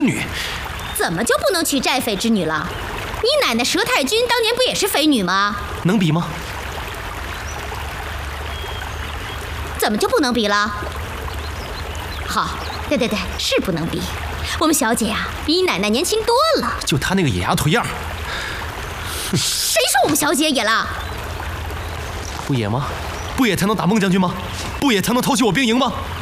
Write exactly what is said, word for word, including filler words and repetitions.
女。 怎么就不能娶寨匪之女了？你奶奶佘太君当年不也是匪女吗？ 能比吗？ 怎么就不能比了？好，对对对，是不能比。我们小姐呀、啊，比你奶奶年轻多了。 就她那个野丫头样。 谁说我们小姐野了？ 不野吗？不野才能打孟将军吗？不野才能偷袭我兵营吗？